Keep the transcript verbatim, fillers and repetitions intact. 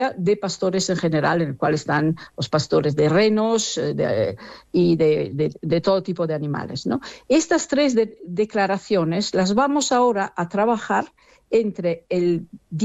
de pastores en general, en el cual están los pastores de renos de, y de, de, de todo tipo de animales, ¿no? Estas tres de, declaraciones las vamos ahora a trabajar entre el